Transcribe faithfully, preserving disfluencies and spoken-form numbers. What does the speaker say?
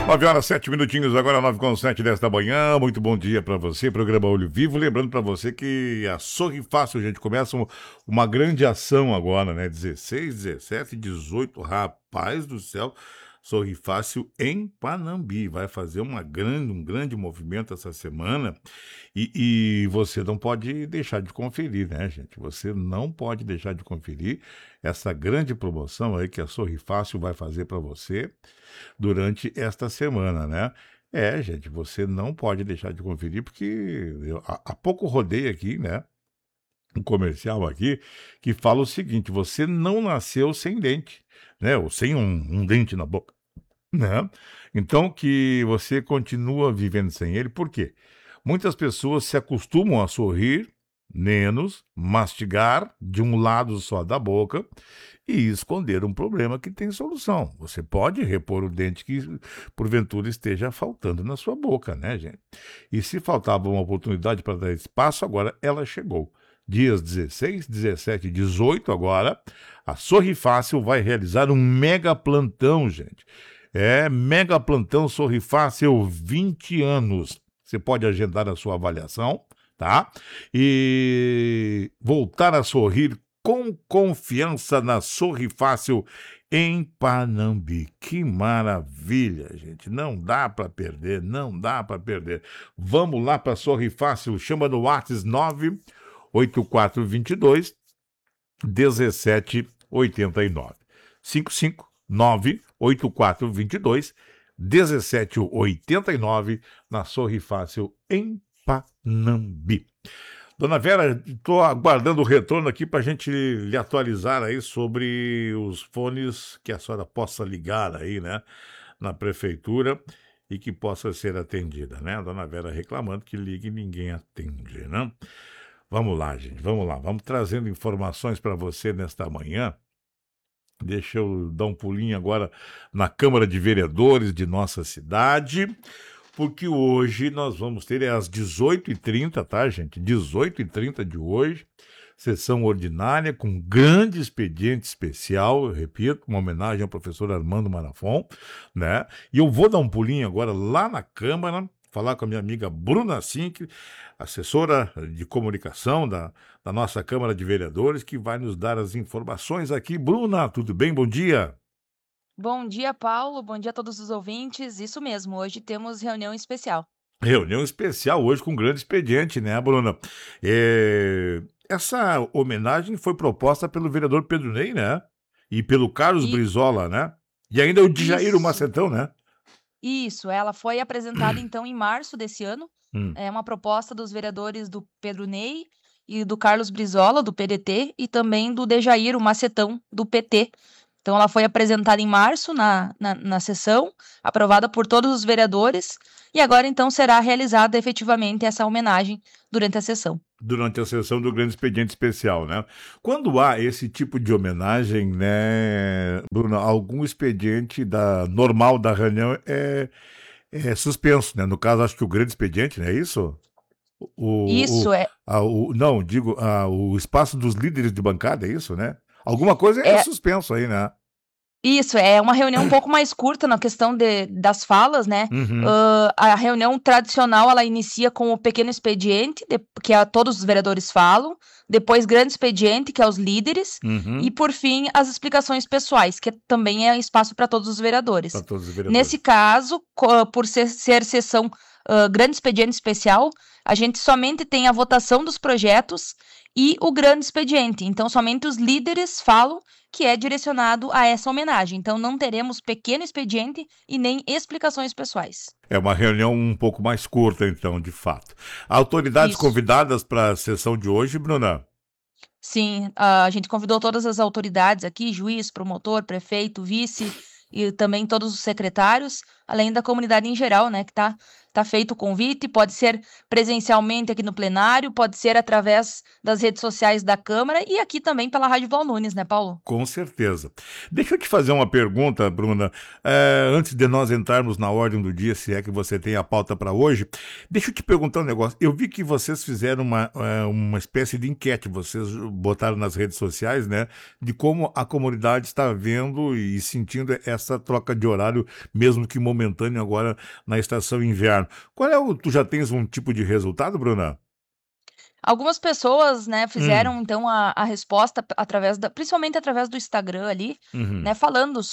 nove horas, sete minutinhos, agora nove com sete desta manhã. Muito bom dia para você, programa Olho Vivo. Lembrando para você que a Sorri Fácil, gente, começa um- uma grande ação agora, né? dezesseis, dezessete, dezoito, rapaz do céu. Sorri Fácil em Panambi. Vai fazer uma grande, um grande movimento essa semana e, e você não pode deixar de conferir, né, gente? Você não pode deixar de conferir essa grande promoção aí que a Sorri Fácil vai fazer para você durante esta semana, né? É, gente, você não pode deixar de conferir, porque eu, há, há pouco rodei aqui, né? Um comercial aqui que fala o seguinte: você não nasceu sem dente, né? Ou sem um, um dente na boca, né? Então que você continua vivendo sem ele, por quê? Muitas pessoas se acostumam a sorrir menos, mastigar de um lado só da boca e esconder um problema que tem solução. Você pode repor o dente que porventura esteja faltando na sua boca, né, gente? E se faltava uma oportunidade para dar espaço, agora ela chegou. Dias dezesseis, dezessete e dezoito agora, a Sorri Fácil vai realizar um mega plantão, gente. É, mega plantão Sorri Fácil vinte anos. Você pode agendar a sua avaliação, tá? E voltar a sorrir com confiança na Sorri Fácil em Panambi. Que maravilha, gente. Não dá para perder, não dá para perder. Vamos lá para Sorri Fácil. Chama no WhatsApp nove oito quatro dois dois um sete oito nove. cinco cinco nove oito quatro dois dois um sete oito nove na Sorri Fácil em Panambi. Dona Vera, estou aguardando o retorno aqui para a gente lhe atualizar aí sobre os fones que a senhora possa ligar aí, né, na prefeitura e que possa ser atendida, né? A dona Vera reclamando que liga e ninguém atende, né? Vamos lá, gente, vamos lá. Vamos trazendo informações para você nesta manhã. Deixa eu dar um pulinho agora na Câmara de Vereadores de nossa cidade, porque hoje nós vamos ter, é às dezoito e trinta, tá, gente? dezoito e trinta de hoje, sessão ordinária com grande expediente especial, eu repito, uma homenagem ao professor Armando Marafon, né? E eu vou dar um pulinho agora lá na Câmara, falar com a minha amiga Bruna Sink, assessora de comunicação da, da nossa Câmara de Vereadores, que vai nos dar as informações aqui. Bruna, tudo bem? Bom dia. Bom dia, Paulo. Bom dia a todos os ouvintes. Isso mesmo, hoje temos reunião especial. Reunião especial hoje com grande expediente, né, Bruna? É, Essa homenagem foi proposta pelo vereador Pedro Ney, né? E pelo Carlos E Brizola, né? E ainda o Djair isso, Macetão, né? isso, ela foi apresentada então em março desse ano. Hum. É uma proposta dos vereadores do Pedro Ney e do Carlos Brizola, do P D T, e também do Dejair, o Macetão, do P T. Então, ela foi apresentada em março na, na, na sessão, aprovada por todos os vereadores, e agora então será realizada efetivamente essa homenagem durante a sessão. Durante a sessão do grande expediente especial, né? Quando há esse tipo de homenagem, né, Bruna, algum expediente da normal da reunião é, é suspenso, né? No caso, acho que o grande expediente, não é isso? O, o, Isso é, a, o não, digo, a, o espaço dos líderes de bancada, é isso, né? Alguma coisa é é suspenso aí, né? Isso, é uma reunião um pouco mais curta na questão de das falas, né. Uhum, Hã, a reunião tradicional, ela inicia com o pequeno expediente, de que a todos os vereadores falam, depois grande expediente, que é os líderes, e uhum, por fim as explicações pessoais, que também é espaço para todos os para vereadores. todos os Nesse vereadores. caso, co por ser ser sessão, hã, grande expediente especial, a gente somente tem a votação dos projetos e o grande expediente, então somente os líderes falam, que é direcionado a essa homenagem. Então, não teremos pequeno expediente e nem explicações pessoais. É uma reunião um pouco mais curta, então, de fato. Autoridades Isso. convidadas para a sessão de hoje, Bruna? Sim, a gente convidou todas as autoridades aqui, juiz, promotor, prefeito, vice e também todos os secretários, além da comunidade em geral, né, que tá tá feito o convite, pode ser presencialmente aqui no plenário, pode ser através das redes sociais da Câmara e aqui também pela Rádio Val Nunes, né, Paulo? Com certeza. Deixa eu te fazer uma pergunta, Bruna. É, antes de nós entrarmos na ordem do dia, se é que você tem a pauta para hoje, deixa eu te perguntar um negócio. Eu vi que vocês fizeram uma, é, uma espécie de enquete, vocês botaram nas redes sociais, né, de como a comunidade está vendo e sentindo essa troca de horário, mesmo que momentâneo agora na estação inverno. Qual é o tu já tens um tipo de resultado, Bruna? Algumas pessoas, né, Hum. fizeram então a a resposta p através da principalmente através do Instagram ali, Uhum. né, falando